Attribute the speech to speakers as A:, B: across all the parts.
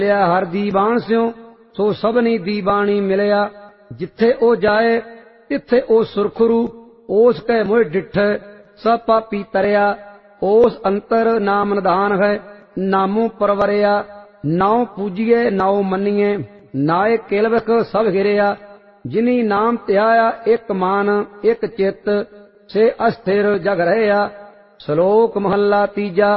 A: लिया हर दीवान स्यों सो सबनी दीवानी मिलया। जिथे ओ जाए तिथे ओ सुरखरू ओस कै मोह डिठ सब पापी तरया। ओस अंतर नाम निधान है नामों परवरया। नाव पूजिए नाव मनिए नाए केलवक सब हिरया। जिनी नाम त्याया एक मान एक चित से अस्थिर जग रहया। श्लोक महला तीजा।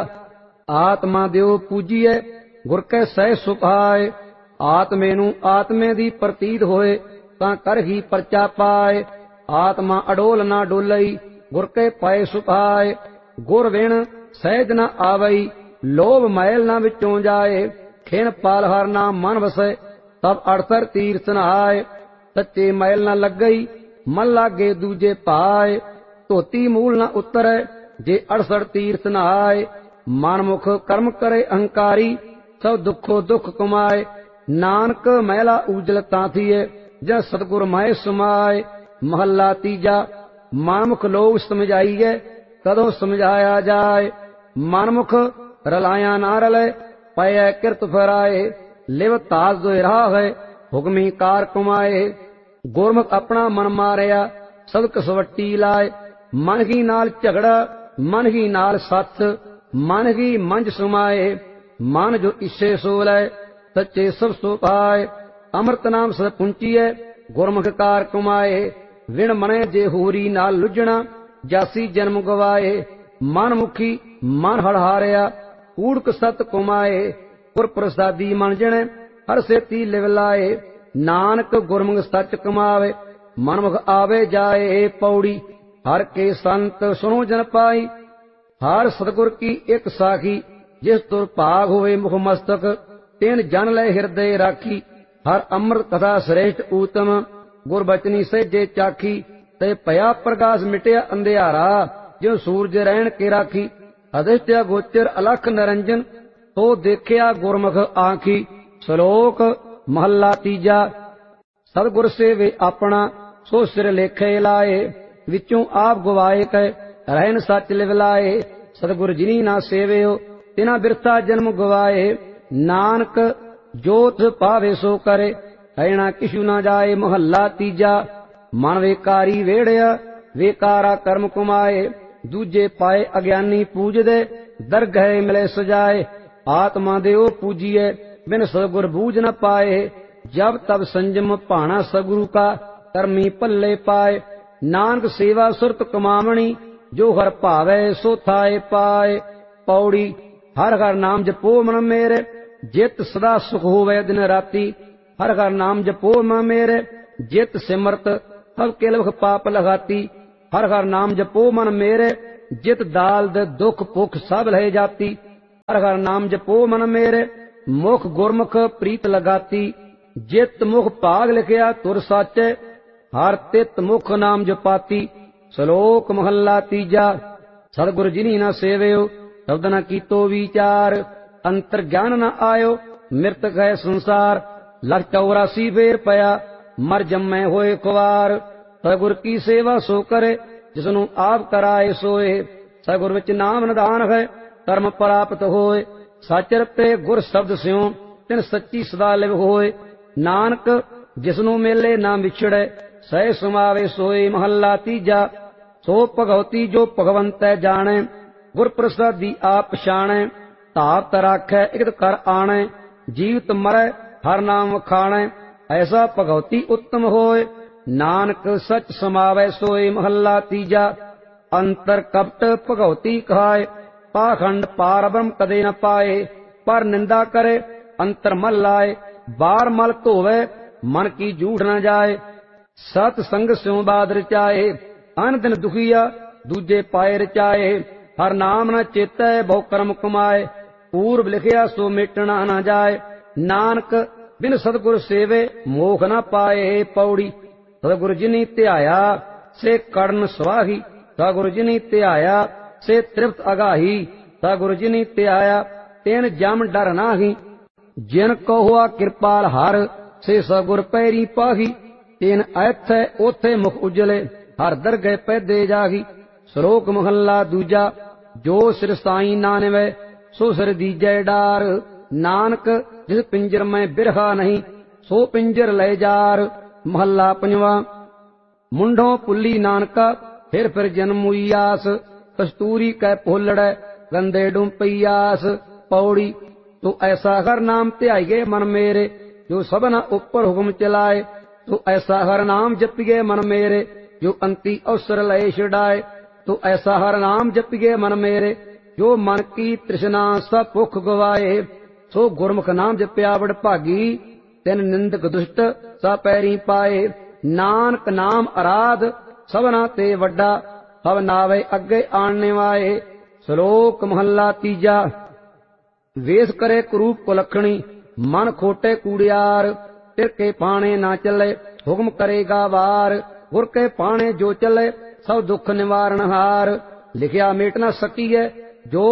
A: आत्मा दियो पूजिए गुर कै सह सुभाए। आत्मे नू आत्मे दी प्रतीत होए तां कर ही परचा पाए। आत्मा अडोल ना डोलई गुर कै पाए सुभाए। गुर बिन सहज न आवई लोभ मैल ना विचों जाए। खिन पाल हर नाम मन वसै तब अड़सर तीर्थ नहाए। सच्चे मैल न लगई मन लागे दूजे पाए। धोती मूल न उतरै जे अड़सर तीर्थ नहाए। मन मुख कर्म करे अहंकारी सब दुखो दुख कमाए। नानक मैला उजल तांथिए जह सतगुर माए समाए। महला तीजा। मनमुख लोग समझाइए कदों समझाया जाए। मनमुख रलाया ना रले पै किरत फराए। लिव ताज जो राह है हुक्मी कार कमाए। गुरमुख अपना मन मारिया सब कसवट्टी लाए। मन ही नाल झगड़ा मन ही नाल सच मन ही मंझ समाए। मन जो इसे सो लै सच्चे सब सो पाए। अमृत नाम सद पुंचीए गुरमुख कार कमाए। विण मने जे होरी नाल लुझना जासी जन्म गवाए। मन मुखी मन हड़हारिया कूड़क सत कमाए। गुर प्रसादी मन जने हर सेती लिव लाए। नानक गुरमुख सच कमावे मनमुख आवे जाए। पौड़ी हर के संत सुनो जन पाई। हर सतगुर की एक साखी जिस तुर भाग होवे मुख मस्तक तेन जन लै हृदय राखी। हर अमृत कथा श्रेष्ठ उत्तम गुर बचनी सहजे चाखी। ते पया प्रकाश मिटया अंधियारा जो सूरज रहन के राखी। अधिष्ठया गोचर अलख निरंजन तो देखिया गुरमुख आखी। श्लोक महला तीजा। सतगुर सेवे अपना सो सिर लेखे लाए। विचों आप गवाए कै रहन सच लिव लाए। सतगुर जिनी ना सेवियो तिना बिरथा जन्म गवाए। नानक जोत पावे सो करे हैना किशु ना जाए। महला तीजा। मन वेकारी वेड़िया वेकारा कर्म कमाए। दूजे पाए अज्ञानी पूजदे दरगह मिले सजाए। आत्मा देओ पूजिए बिन सतगुर बूझ न पाए। जब तब संजम भाना सगुरु का कर्मी पल्ले पाए। नानक सेवा सुरत कमावणी जो हर भावे सो थाए पाए। पौड़ी हर हर नाम जपो मन मेरे जित सदा सुख होवे दिन राती। हर हर नाम जपो मन मेरे जित सिमरत सब केलवख पाप लगाती। हर हर नाम जपो मन मेरे जित दाल दे दुख भुख सब लहे जाती। हर हर नाम जपो मन मेरे मुख गुरमुख प्रीत लगाती। जित मुख भाग लिखिया तुर साचे हर तित मुख नाम जपाती। श्लोक महला तीजा। सतगुर जिनी न सेवियो शब्द न कीतो विचार। अंतर ज्ञान न आयो मृतक है संसार। लख 84 फेर पया मर जम्मे होए खुवार। सतगुर की सेवा सो करे जिसनु आप कराए सोए। सतगुर विच नाम निधान है कर्म प्राप्त होए। सच रते गुर शब्द स्यों तिन सच्ची सदा लिव होए। नानक जिसनु मेले ना विछड़े सह समावे सोए। महला तीजा। सो भगवती जो भगवंत जाने गुर प्रसादी आप पछाणे। धावत राखै इकत कर आणे जीवत मरै हर नाम वखाणे। ऐसा भगवती उत्तम होए नानक सच समावै सोए। महला तीजा। अंतर कपट भगवती कहाए पाखंड पार ब्रह्म कदे न पाए। पर निंदा करे अंतर मल लाए बार मल धोवे मन की झूठ न जाए। सत संग स्यों बाद रचाए अन दिन दुखिया दूजे पाए रचाए। हर नाम न चेतै बहु कर्म कमाए पूर्व लिखिया सो मिटना न जाए। नानक बिन सतगुर सेवे मोख न पाए। पौड़ी सतगुर जिनी ध्याया से कड़न स्वाही। सतगुर जिनी ध्याया से तृप्त अगाही। सतगुर जिनी ध्याया तेन जम डर नाही। जिन कहुआ कृपाल हर से सतगुर पैरी पाही। तेन ऐथे ओथे मुख उजले हर दरगह पैदे जागी। श्लोक महला दूजा। जो सिर साई नानवे सो सिर दीजै डार। नानक जिस पिंजर में बिरहा नहीं, सो पिंजर ले जार। महला पंजवां। मुंढों पुल्ली नानका, फिर जन्म हुई आस। कस्तूरी कै पोलड़ै, गंदे डूम पईयास। पौड़ी। तो ऐसा हर नाम ध्याइए मन मेरे, जो सबना ऊपर हुक्म चलाए। तो ऐसा हर नाम जपिए मन मेरे, जो अंति अवसर लय छुड़ाए। तो ऐसा हर नाम जपिए मन मेरे, जो मन की तृष्णा सब भुख गवाए। सो गुरमुख नाम जप्या बड़ भागी, तिन निंदक दुष्ट सा पैरी पाए। नानक नाम अराध, सबना ते वड्डा, हव नावे अगे आणने वाए। श्लोक महला तीजा। वेश करे कुरूप कुलखणी, मन खोटे कूड़ियार। तिर के पाणे ना चले, हुक्म करेगा वार। गुर के पाणे जो चले, सब दुख निवारण हार। लिखिया मेट ना सकीए, जो